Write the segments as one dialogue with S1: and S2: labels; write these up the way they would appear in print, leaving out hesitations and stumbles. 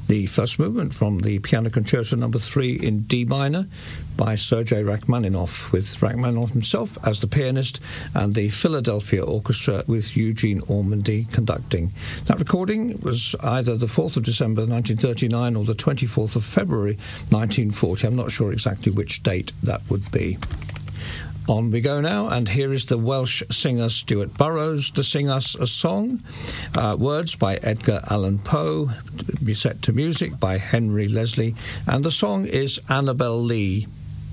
S1: The first movement from the Piano Concerto No. 3 in D minor by Sergei Rachmaninoff, with Rachmaninoff himself as the pianist and the Philadelphia Orchestra with Eugene Ormandy conducting. That recording was either the 4th of December 1939 or the 24th of February 1940. I'm not sure exactly which date that would be. On we go now, and here is the Welsh singer Stuart Burrows to sing us a song. Words by Edgar Allan Poe, to be set to music by Henry Leslie, and the song is Annabel Lee.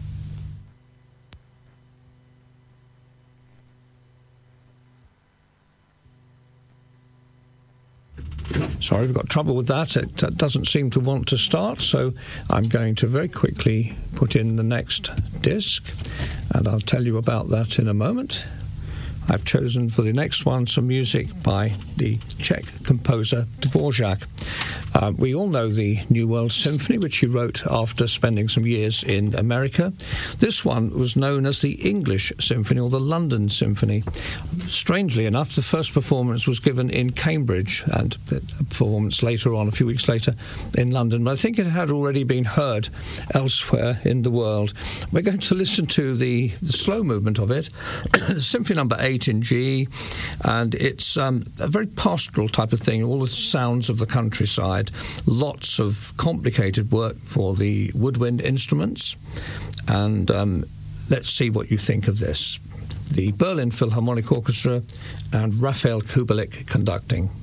S1: Sorry, we've got trouble with that. It doesn't seem to want to start, so I'm going to very quickly put in the next disc, and I'll tell you about that in a moment. I've chosen for the next one some music by the Czech composer Dvorak. We all know the New World Symphony, which he wrote after spending some years in America. This one was known as the English Symphony, or the London Symphony. Strangely enough, the first performance was given in Cambridge, and a performance later on, a few weeks later, in London. But I think it had already been heard elsewhere in the world. We're going to listen to the slow movement of it, Symphony No. 8 in G, and it's a very pastoral type of thing, all the sounds of the countryside, lots of complicated work for the woodwind instruments, and let's see what you think of this. The Berlin Philharmonic Orchestra and Raphael Kubelik conducting.